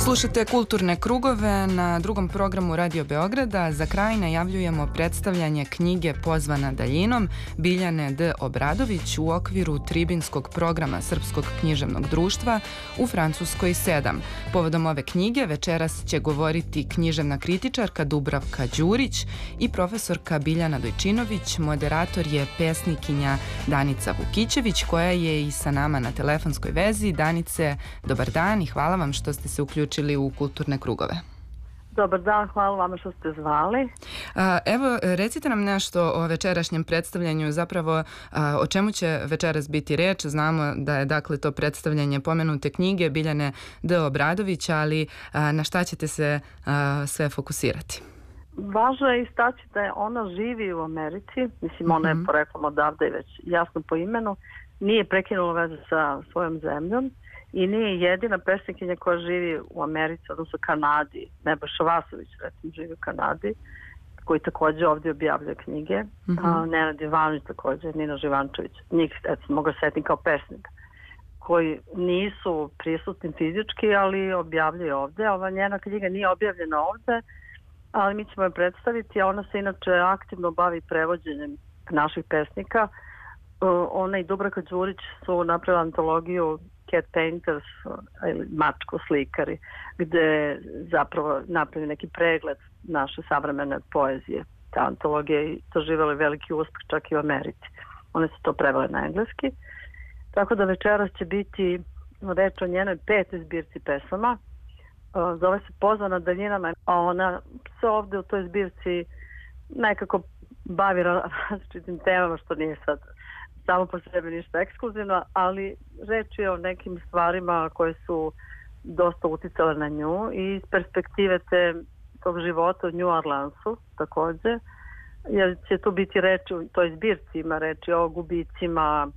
Slušate Kulturne krugove na drugom programu Radio Beograda. Za kraj najavljujemo predstavljanje knjige Pozvana daljinom Biljane D. Obradović u okviru tribinskog programa Srpskog književnog društva u Francuskoj 7. Povodom ove knjige večeras će govoriti književna kritičarka Dubravka Đurić i profesorka Biljana Dojčinović. Moderator je pesnikinja Danica Vukićević koja je i sa nama na telefonskoj vezi. Danice, dobar dan i hvala vam što ste se uključili u Kulturne krugove. Dobar dan, hvala vama što ste zvali. Evo, recite nam nešto o večerašnjem predstavljanju, zapravo o čemu će večeras biti reč. Znamo da je dakle to predstavljanje pomenute knjige Biljane D. Obradović, ali na šta ćete se sve fokusirati? Važno je istaći da ona živi u Americi, mislim ona je poreklom odavde već jasno po imenu, nije prekinula veze sa svojom zemljom i nije jedina pesnikinja koja živi u Americi, odnosno Kanadi. Nebojša Vasović, recimo, živi u Kanadi, koji također ovdje objavlja knjige. Nenad Ivanović također, Nina Živančević. Njih, mogu setim kao pesnika, koji nisu prisutni fizički, ali objavljaju ovdje. Ova njena knjiga nije objavljena ovdje, ali mi ćemo je predstaviti, a ona se inače aktivno bavi prevođenjem naših pesnika. Ona i Dubravka Đurić su napravili antologiju Cat Painters ili mačko slikari, gde zapravo napravi neki pregled naše savremene poezije. Ta antologija je doživjela veliki uspeh čak i u Americi. One su to prevele na engleski. Tako da večeras će biti reč o njenoj 5. zbirci pesama. Zove se Pozvana daljinama, a ona se ovdje u toj zbirci nekako bavi različitim temama, što nije sad samo po sebi ništa ekskluzivno, ali reč je o nekim stvarima koje su dosta uticale na nju i iz perspektive tog života u New Orleansu također, jer će tu biti reč u toj zbirci, ima reči o gubicima,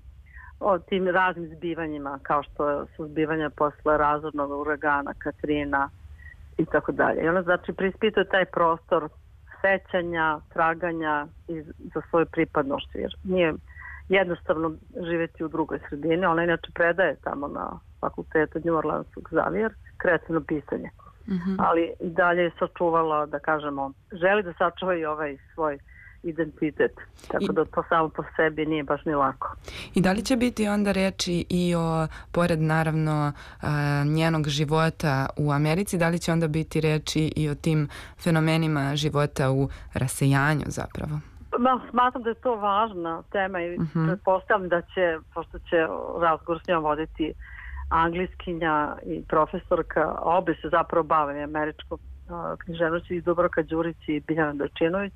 o tim raznim zbivanjima, kao što su zbivanja posle razornog uragana, Katrina i tako dalje. I ona znači preispituje taj prostor sećanja, traganja i za svoju pripadnost, jer nije jednostavno živjeti u drugoj sredini. Ona inače predaje tamo na fakultetu New Orleanskog Xavier kreativno pisanje. Ali i dalje je sačuvala, da kažemo, želi da sačuva i ovaj svoj identitet. Tako da to samo po sebi nije baš ni lako. I da li će biti onda reči i o, pored naravno njenog života u Americi, da li će onda biti reči i o tim fenomenima života u rasejanju zapravo? Smatram da je to važna tema i pretpostavljam da će, pošto će razgovor s njom voditi angliskinja i profesorka, obe se zapravo bave američkom književnošću, i Dubravka Đurić i Biljana Dojčinović.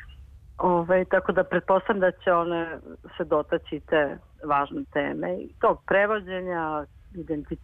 Tako da pretpostavljam da će one se dotaći te važne teme i tog prevođenja, identiteta,